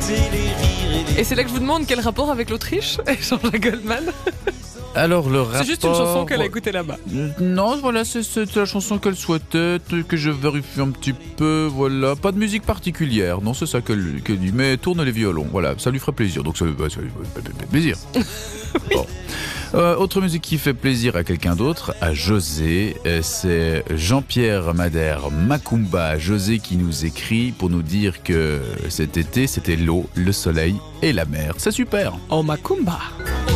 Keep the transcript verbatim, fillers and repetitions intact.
Et c'est là que je vous demande quel rapport avec l'Autriche et Jean-Jacques Goldman. Alors le rapport... C'est juste une chanson qu'elle a écoutée là-bas. Non, voilà, c'est, c'est la chanson qu'elle souhaitait, que je vérifie un petit peu, voilà. Pas de musique particulière, non, c'est ça qu'elle, qu'elle dit. Mais tourne les violons, voilà, ça lui ferait plaisir. Donc ça, bah, ça lui ferait plaisir. Oui. Bon. Euh, autre musique qui fait plaisir à quelqu'un d'autre, à José, c'est Jean-Pierre Madère Macumba. José qui nous écrit pour nous dire que cet été, c'était l'eau, le soleil et la mer. C'est super. Oh, Macumba.